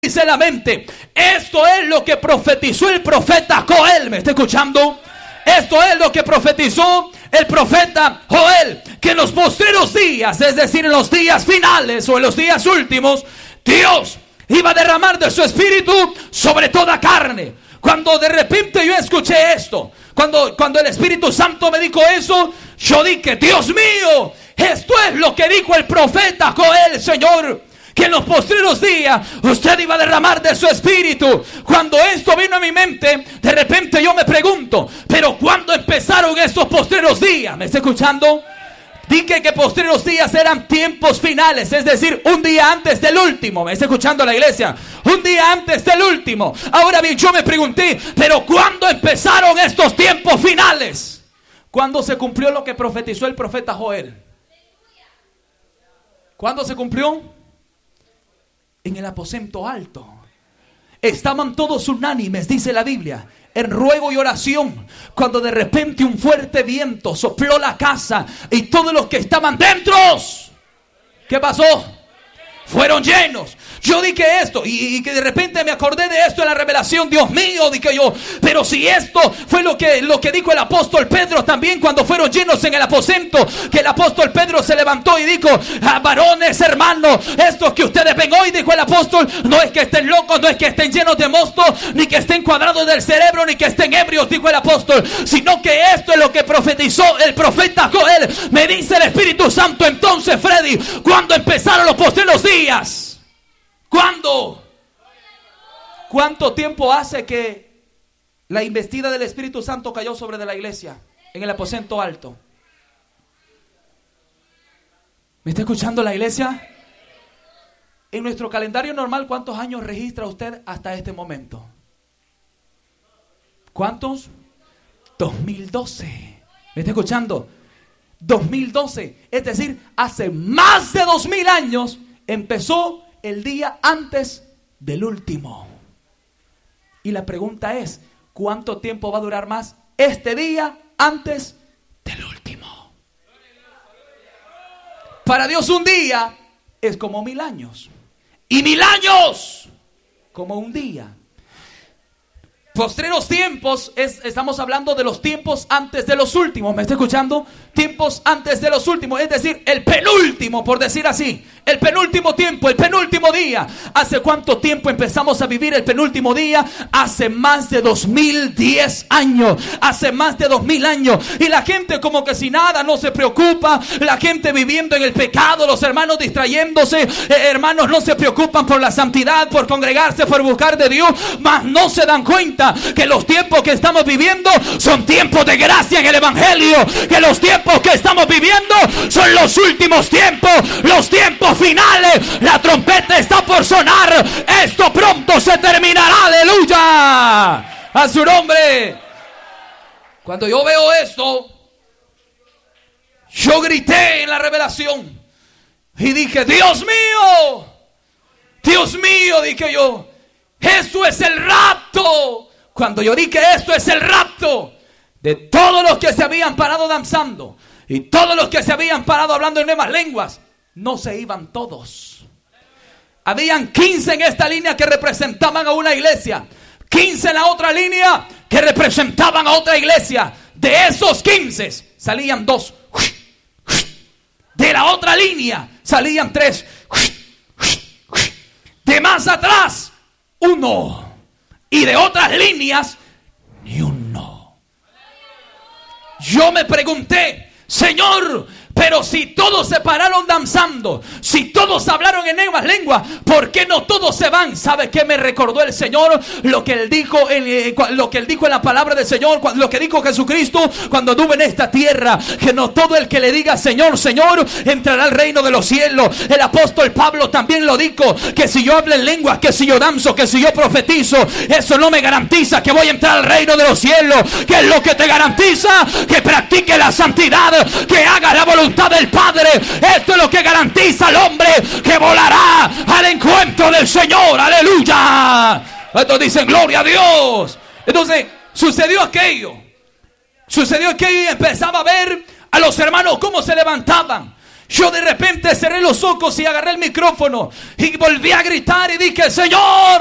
dice la mente. Esto es lo que profetizó el profeta Joel. ¿Me está escuchando? Esto es lo que profetizó el profeta Joel, que en los postreros días, es decir, en los días finales o en los días últimos, Dios iba a derramar de su espíritu sobre toda carne. Cuando de repente yo escuché esto, cuando el Espíritu Santo me dijo eso, yo dije: Dios mío, esto es lo que dijo el profeta Joel, Señor, que en los postreros días usted iba a derramar de su espíritu. Cuando esto vino a mi mente, de repente yo me pregunto: ¿pero cuándo empezaron estos postreros días? ¿Me está escuchando? Dije que postreros días eran tiempos finales, es decir, un día antes del último. ¿Me está escuchando la iglesia? Un día antes del último. Ahora bien, yo me pregunté: ¿pero cuándo empezaron estos tiempos finales? ¿Cuándo se cumplió lo que profetizó el profeta Joel? ¿Cuándo se cumplió? En el aposento alto. Estaban todos unánimes, dice la Biblia, en ruego y oración, cuando de repente un fuerte viento sopló la casa y todos los que estaban dentro, ¿qué pasó? Fueron llenos. Yo dije esto y que de repente me acordé de esto en la revelación. Dios mío, dije yo, pero si esto fue lo que dijo el apóstol Pedro también cuando fueron llenos en el aposento, que el apóstol Pedro se levantó y dijo: varones, hermanos, estos que ustedes ven hoy, dijo el apóstol, no es que estén locos, no es que estén llenos de mosto, ni que estén cuadrados del cerebro, ni que estén ebrios, dijo el apóstol, sino que esto es lo que profetizó el profeta Joel. Me dice el Espíritu Santo: entonces, Freddy, ¿cuándo empezaron los postreros días? ¿Cuándo? ¿Cuánto tiempo hace que la investida del Espíritu Santo cayó sobre de la iglesia en el aposento alto? ¿Me está escuchando la iglesia? En nuestro calendario normal, ¿cuántos años registra usted hasta este momento? ¿Cuántos? 2012. ¿Me está escuchando? 2012. Es decir, hace más de 2000 años empezó el día antes del último. Y la pregunta es: ¿cuánto tiempo va a durar más este día antes del último? Para Dios un día es como 1000 años, y 1000 años como un día. Postreros tiempos, estamos hablando de los tiempos antes de los últimos. ¿Me está escuchando? Tiempos antes de los últimos, es decir, el penúltimo, por decir así. El penúltimo tiempo, el penúltimo día. ¿Hace cuánto tiempo empezamos a vivir el penúltimo día? Hace más de 2010 años. Hace más de 2000 años. Y la gente como que sin nada, no se preocupa. La gente viviendo en el pecado, los hermanos distrayéndose. Hermanos no se preocupan por la santidad, por congregarse, por buscar de Dios. Mas no se dan cuenta que los tiempos que estamos viviendo son tiempos de gracia en el evangelio, que los tiempos que estamos viviendo son los últimos tiempos, los tiempos finales. La trompeta está por sonar, esto pronto se terminará, aleluya, a su nombre. Cuando yo veo esto, yo grité en la revelación y dije: Dios mío, dije yo, eso es el rapto. Cuando yo dije esto es el rapto de todos los que se habían parado danzando y todos los que se habían parado hablando en nuevas lenguas, no se iban todos. Habían 15 en esta línea que representaban a una iglesia, 15 en la otra línea que representaban a otra iglesia. De esos 15 salían 2. De la otra línea salían 3. De más atrás 1. Y de otras líneas, ni uno. Yo me pregunté: Señor, pero si todos se pararon danzando, si todos hablaron en nuevas lenguas, ¿por qué no todos se van? ¿Sabe qué me recordó el Señor? Lo que Él dijo en la palabra del Señor, lo que dijo Jesucristo cuando anduvo en esta tierra, que no todo el que le diga Señor, Señor, entrará al reino de los cielos. El apóstol Pablo también lo dijo, que si yo hablo en lenguas, que si yo danzo, que si yo profetizo, eso no me garantiza que voy a entrar al reino de los cielos. ¿Qué es lo que te garantiza? Que practique la santidad, que haga la voluntad del Padre. Esto es lo que garantiza al hombre que volará al encuentro del Señor, aleluya. Estos dicen gloria a Dios. Entonces sucedió aquello y empezaba a ver a los hermanos cómo se levantaban. Yo de repente cerré los ojos y agarré el micrófono y volví a gritar y dije: Señor,